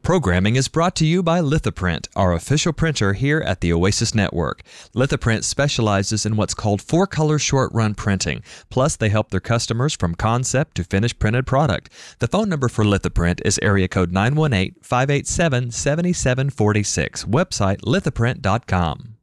Programming is brought to you by Lithoprint, our official printer here at the Oasis Network. Lithoprint specializes in what's called 4-color short-run printing. Plus, they help their customers from concept to finished printed product. The phone number for Lithoprint is area code 918-587-7746. Website lithoprint.com.